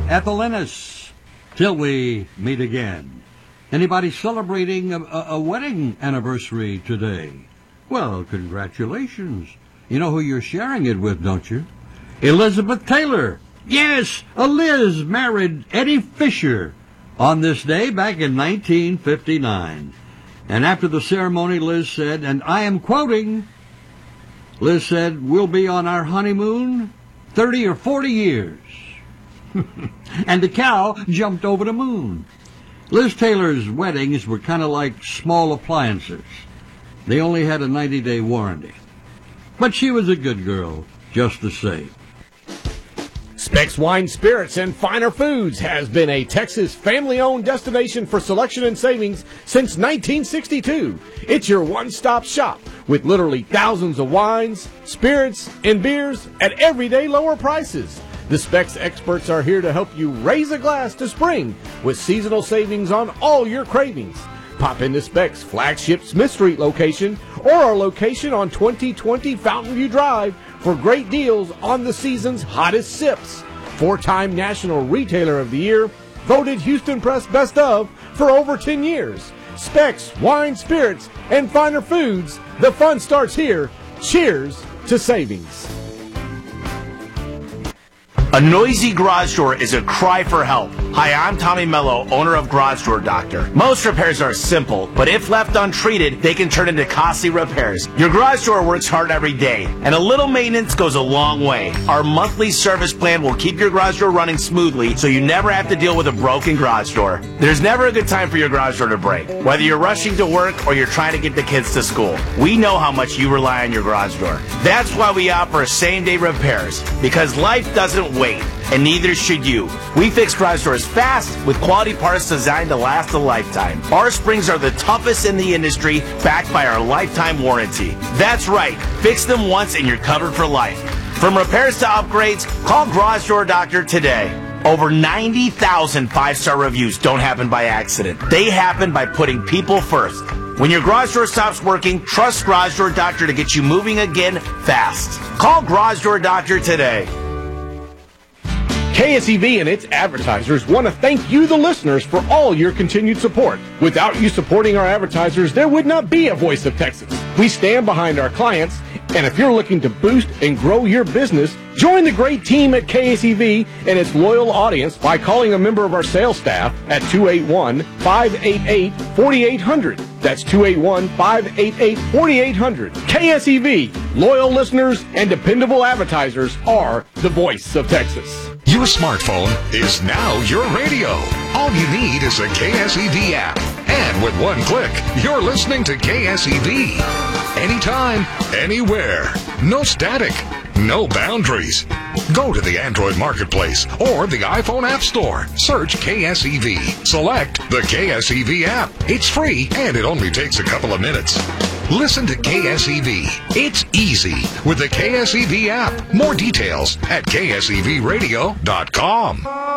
Ethel Ennis. Till we meet again. Anybody celebrating a wedding anniversary today? Well, congratulations. You know who you're sharing it with, don't you? Elizabeth Taylor. Yes, Liz married Eddie Fisher on this day back in 1959. And after the ceremony, Liz said, and I am quoting, Liz said, we'll be on our honeymoon 30 or 40 years. And the cow jumped over the moon. Liz Taylor's weddings were kind of like small appliances. They only had a 90-day warranty. But she was a good girl, just the same. Specs Wine, Spirits, and Finer Foods has been a Texas family-owned destination for selection and savings since 1962. It's your one-stop shop with literally thousands of wines, spirits, and beers at everyday lower prices. The Specs experts are here to help you raise a glass to spring with seasonal savings on all your cravings. Pop into Specs' flagship Smith Street location or our location on 2020 Fountain View Drive for great deals on the season's hottest sips. 4-time National Retailer of the Year, voted Houston Press Best Of for over 10 years. Specs, Wine, Spirits, and Finer Foods. The fun starts here. Cheers to savings. A noisy garage door is a cry for help. Hi, I'm Tommy Mello, owner of Garage Door Doctor. Most repairs are simple, but if left untreated, they can turn into costly repairs. Your garage door works hard every day, and a little maintenance goes a long way. Our monthly service plan will keep your garage door running smoothly, so you never have to deal with a broken garage door. There's never a good time for your garage door to break. Whether you're rushing to work or you're trying to get the kids to school, we know how much you rely on your garage door. That's why we offer same-day repairs, because life doesn't wait, and neither should you. We fix garage doors fast with quality parts designed to last a lifetime. Our springs are the toughest in the industry, backed by our lifetime warranty. That's right, fix them once and you're covered for life. From repairs to upgrades, call Garage Door Doctor today. Over 90,000 5-star reviews don't happen by accident. They happen by putting people first. When your garage door stops working, trust Garage Door Doctor to get you moving again fast. Call Garage Door Doctor today. KSEV and its advertisers want to thank you, the listeners, for all your continued support. Without you supporting our advertisers, there would not be a Voice of Texas. We stand behind our clients, and if you're looking to boost and grow your business, join the great team at KSEV and its loyal audience by calling a member of our sales staff at 281-588-4800. That's 281-588-4800. KSEV, loyal listeners and dependable advertisers are the Voice of Texas. Your smartphone is now your radio. All you need is a KSEV app. And with one click, you're listening to KSEV. Anytime, anywhere. No static. No boundaries. Go to the Android Marketplace or the iPhone App Store. Search KSEV. Select the KSEV app. It's free and it only takes a couple of minutes. Listen to KSEV. It's easy with the KSEV app. More details at ksevradio.com.